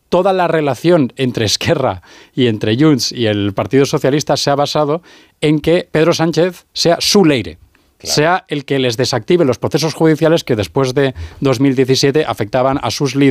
toda la relación entre Esquerra y entre Junts y el Partido Socialista se ha basado en que Pedro Sánchez sea su leire. Claro. Sea el que les desactive los procesos judiciales que después de 2017 afectaban a sus líderes.